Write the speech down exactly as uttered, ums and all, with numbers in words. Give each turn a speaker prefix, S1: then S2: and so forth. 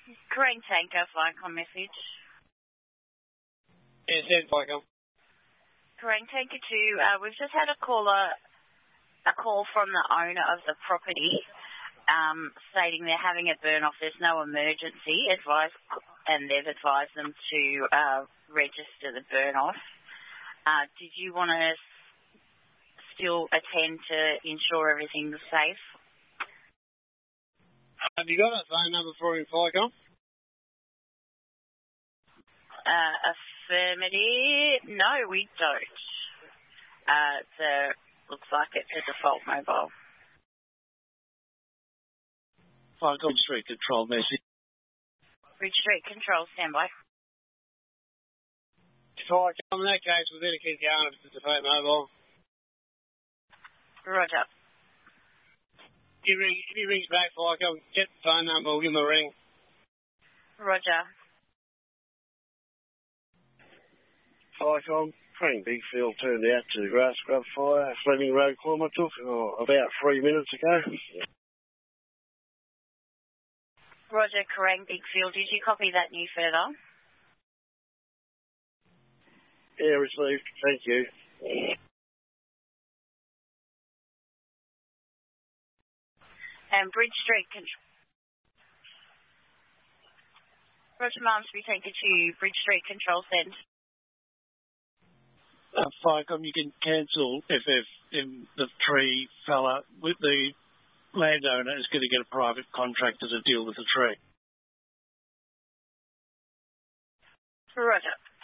S1: Green Tanker, Flycom message.
S2: Yeah, send Flycom.
S1: Green Tanker two, uh, we've just had a caller, a call from the owner of the property, um, stating they're having a burn off. There's no emergency, advice, and they've advised them to uh, register the burn off. Uh, did you want to still attend to ensure everything's safe?
S2: Have you got a phone number for him, Flycom?
S1: Uh, affirmative. No, we don't. Uh, it's a, looks like it's a default mobile.
S2: Flycom Street Control message.
S1: Bridge Street Control, standby.
S2: Flycom, in that case, we better keep going if it's a default mobile.
S1: Roger.
S2: If he, ring, if he rings back, Flycom, get the phone number, we'll give him a ring.
S1: Roger.
S3: Flycom, Frank Bigfield turned out to grass scrub fire, Fleming Road, Cormatook, oh, about three minutes ago.
S1: Roger, Kerrang Bigfield. Did you copy that new further?
S3: Yeah, received. Thank you.
S1: And Bridge Street Control. Roger, Malmesbury, thank you to Bridge Street Control Send.
S2: Uh, Flycom, you can cancel if, if, if the tree fella with the landowner is going to get a private contractor to deal with the tree.
S1: Roger.